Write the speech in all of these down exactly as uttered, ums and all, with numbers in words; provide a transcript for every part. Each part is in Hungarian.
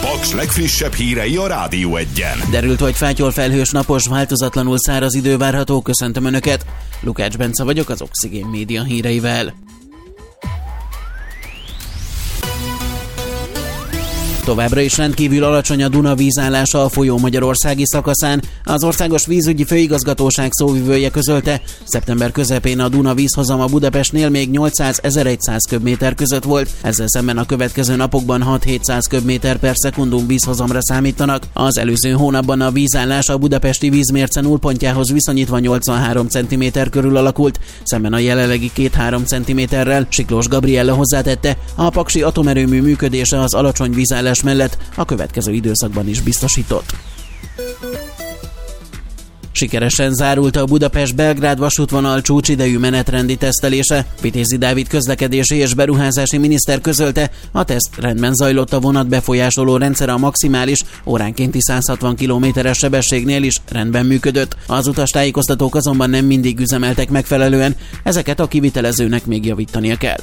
Paks legfrissebb hírei a Rádió Egyen. Derült, hogy fátyol felhős, napos, változatlanul száraz idő várható. Köszöntöm Önöket. Lukács Bence vagyok az Oxigén Média híreivel. Továbbra is rendkívül alacsony a Duna vízállása a folyó magyarországi szakaszán. Az Országos Vízügyi Főigazgatóság szóvivője közölte, szeptember közepén a Duna vízhozama Budapestnél még nyolcszáz-ezerszáz köbméter között volt, ezzel szemben a következő napokban hat-hétszáz köbméter per szekundum vízhozamra számítanak. Az előző hónapban a vízállás a budapesti vízmérce nullpontjához viszonyítva nyolcvanhárom centiméter körül alakult, szemben a jelenlegi két-három centiméterrel. Siklós Gabriella hozzátette, a paksi atomerőmű működése az alacsony vízállás mellett a következő időszakban is biztosított. Sikeresen zárult a Budapest-Belgrád vasútvonal csúcsidejű menetrendi tesztelése. Vitézi Dávid közlekedési és beruházási miniszter közölte, a teszt rendben zajlott, a vonat befolyásoló rendszer a maximális óránkénti száz hatvan kilométeres sebességnél is rendben működött. Az utastájékoztatók azonban nem mindig üzemeltek megfelelően, ezeket a kivitelezőnek még javítania kell.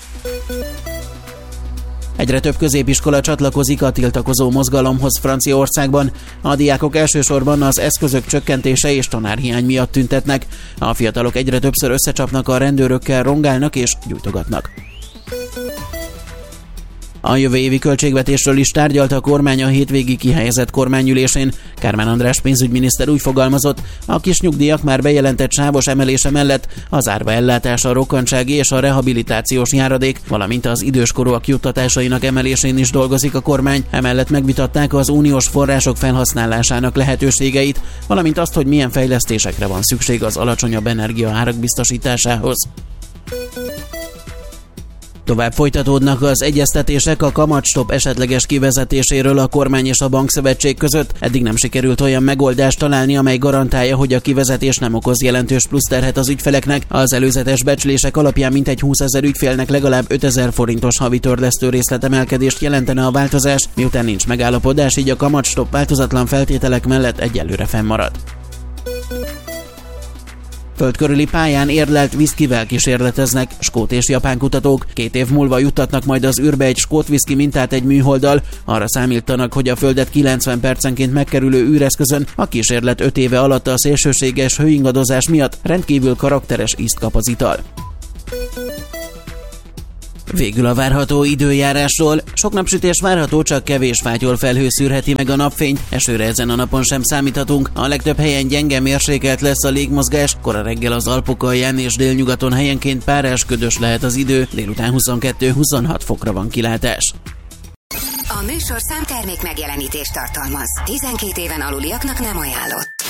Egyre több középiskola csatlakozik a tiltakozó mozgalomhoz Franciaországban. A diákok elsősorban az eszközök csökkentése és tanárhiány miatt tüntetnek. A fiatalok egyre többször összecsapnak a rendőrökkel, rongálnak és gyújtogatnak. A jövő évi költségvetésről is tárgyalt a kormány a hétvégi kihelyezett kormányülésén. Kármán András pénzügyminiszter úgy fogalmazott, a kisnyugdíjak már bejelentett sávos emelése mellett az árva ellátás, a rokkantsági és a rehabilitációs járadék, valamint az időskorúak juttatásainak emelésén is dolgozik a kormány. Emellett megvitatták az uniós források felhasználásának lehetőségeit, valamint azt, hogy milyen fejlesztésekre van szükség az alacsonyabb energiaárak biztosításához. Tovább folytatódnak az egyeztetések a kamatstop esetleges kivezetéséről a kormány és a bankszövetség között. Eddig nem sikerült olyan megoldást találni, amely garantálja, hogy a kivezetés nem okoz jelentős pluszterhet az ügyfeleknek. Az előzetes becslések alapján mintegy húszezer ügyfélnek legalább ötezer forintos havi törlesztő részletemelkedést jelentene a változás, miután nincs megállapodás, így a kamatstop változatlan feltételek mellett egyelőre fennmarad. Földkörüli pályán érlelt viszkivel kísérleteznek skót és japán kutatók. Két év múlva juttatnak majd az űrbe egy skót viszki mintát egy műholddal. Arra számítanak, hogy a Földet kilencven percenként megkerülő űreszközön a kísérlet öt éve alatt a szélsőséges hőingadozás miatt rendkívül karakteres ízt kap az ital. Végül a várható időjárásról. Sok napsütés várható, csak kevés fátyol felhő szűrheti meg a napfényt. Esőre ezen a napon sem számíthatunk. A legtöbb helyen gyenge mérsékelt lesz a légmozgás. Kora reggel az Alpok alján és délnyugaton helyenként párás, ködös lehet az idő. Délután huszonkettő-huszonhat fokra van kilátás. A műsorszám termék megjelenítést tartalmaz. tizenkét éven aluliaknak nem ajánlott.